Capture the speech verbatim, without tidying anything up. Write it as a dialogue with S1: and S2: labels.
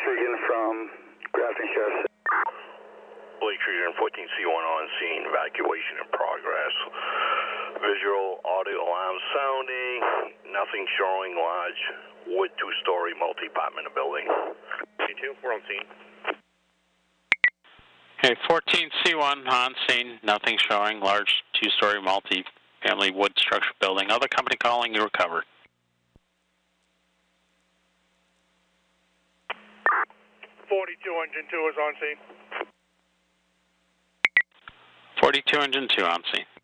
S1: Cregan from Grafton Sheriff.
S2: Blake Cregan, fourteen C one on scene, evacuation in progress. Visual, audio alarm sounding, nothing showing, large wood two-story multi-apartment building. C two, we're on scene.
S3: Okay, fourteen C one on scene, nothing showing, large two-story multi-family wood structure building. Other company calling, you recovered.
S4: forty-two engine two is on scene.
S3: forty-two engine two on scene.